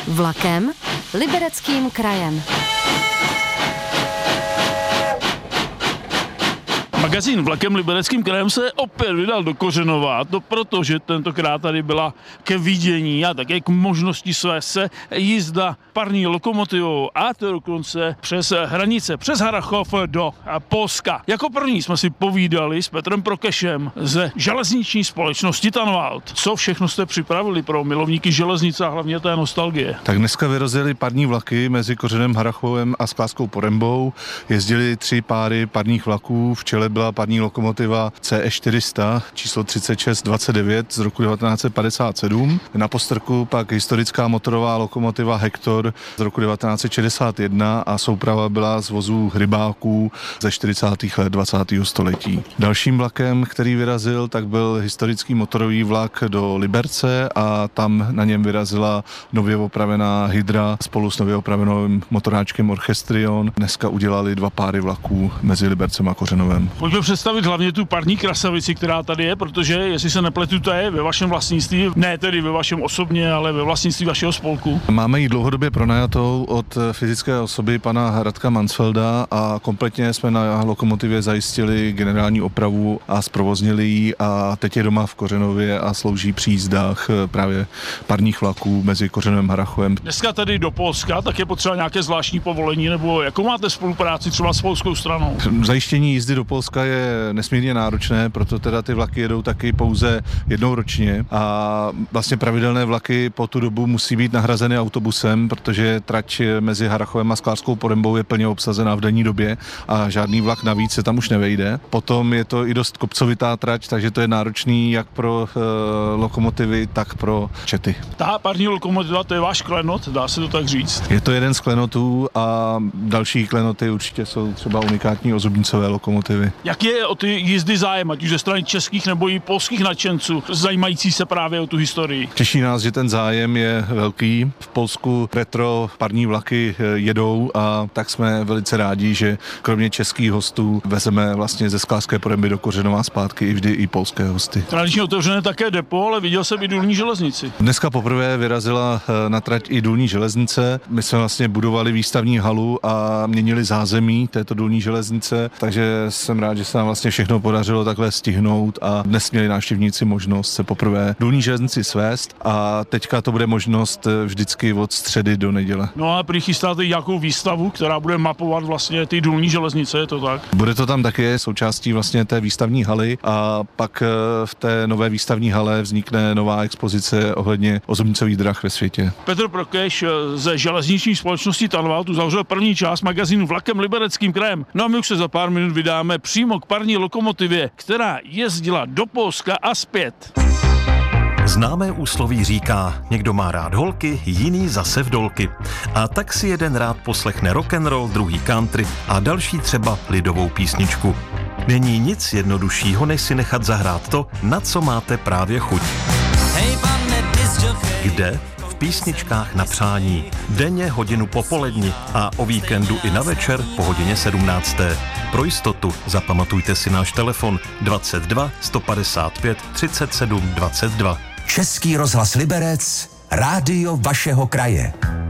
Vlakem Libereckým krajem. Magazín Vlakem Libereckým krajem se opět vydal do Kořenova, to proto, že tentokrát tady byla ke vidění a také k možnosti svést se jízda parní lokomotivou a to dokonce přes hranice, přes Harrachov do Polska. Jako první jsme si povídali s Petrem Prokešem ze železniční společnosti Tanvald. Co všechno jste připravili pro milovníky železnice a hlavně té nostalgie? Tak dneska vyrazily parní vlaky mezi Kořenem, Harrachovem a Sklářskou Porembou. Jezdili 3 páry parních vlaků, v čele byla parní lokomotiva CE 400 číslo 3629 z roku 1957. Na postrku pak historická motorová lokomotiva Hector z roku 1961 a souprava byla z vozů rybáků ze 40. let 20. století. Dalším vlakem, který vyrazil, tak byl historický motorový vlak do Liberce a tam na něm vyrazila nově opravená Hydra spolu s nově opraveným motoráčkem Orchestrion. Dneska udělali 2 páry vlaků mezi Libercem a Kořenovem. Pojďme představit hlavně tu parní krasavici, která tady je, protože jestli se nepletu, to je ve vašem vlastnictví, ne tedy ve vašem osobně, ale ve vlastnictví vašeho spolku. Máme ji dlouhodobě pronajatou od fyzické osoby pana Radka Mansfelda a kompletně jsme na lokomotivě zajistili generální opravu a zprovoznili ji a teď je doma v Kořenově a slouží při jízdách právě parních vlaků mezi Kořenovem a Harrachovem. Dneska tedy do Polska, tak je potřeba nějaké zvláštní povolení, nebo jakou máte spolupráci třeba s polskou stranou? Zajištění jízdy do Polska je nesmírně náročné, proto teda ty vlaky jedou taky pouze jednou ročně a vlastně pravidelné vlaky po tu dobu musí být nahrazeny autobusem, protože trať mezi Harrachovem a Sklářskou Porembou je plně obsazená v denní době a žádný vlak navíc se tam už nevejde. Potom je to i dost kopcovitá trať, takže to je náročný jak pro lokomotivy, tak pro čety. Ta parní lokomotiva, to je váš klenot, dá se to tak říct? Je to jeden z klenotů a další klenoty určitě jsou třeba unikátní ozubnicové lokomotivy. Jak je o ty jízdy zájem, ať už ze strany českých nebo i polských nadšenců, zajímající se právě o tu historii? Těší nás, že ten zájem je velký. V Polsku retro parní vlaky jedou a tak jsme velice rádi, že kromě českých hostů vezeme vlastně ze Sklářské Poremby do Kořenova zpátky i vždy i polské hosty. Tradičně otevřené také depo, ale viděl jsem i důlní železnici. Dneska poprvé vyrazila na trať i důlní železnice. My jsme vlastně budovali výstavní halu a měnili zázemí této důlní železnice, takže jsem rád, že se nám vlastně všechno podařilo takhle stihnout a dnes měli návštěvníci možnost se poprvé důlní železnici svést a teďka to bude možnost vždycky od středy do neděle. No a prý chystáte nějakou výstavu, která bude mapovat vlastně ty důlní železnice, je to tak? Bude to tam také součástí vlastně té výstavní haly a pak v té nové výstavní hale vznikne nová expozice ohledně ozubnicových drah ve světě. Petr Prokeš ze železniční společnosti Tanvald uzavřel první část magazínu Vlakem Libereckým krajem. No a my už se za pár minut vydáme přímo k parní lokomotivě, která jezdila do Polska a zpět. Známé úsloví říká, někdo má rád holky, jiný zase vdolky. A tak si jeden rád poslechne rock'n'roll, druhý country a další třeba lidovou písničku. Není nic jednoduššího, než si nechat zahrát to, na co máte právě chuť. Kde? V písničkách na přání. Denně hodinu po poledni a o víkendu i na večer po hodině 17. Pro jistotu zapamatujte si náš telefon 22 155 37 22. Český rozhlas Liberec, rádio vašeho kraje.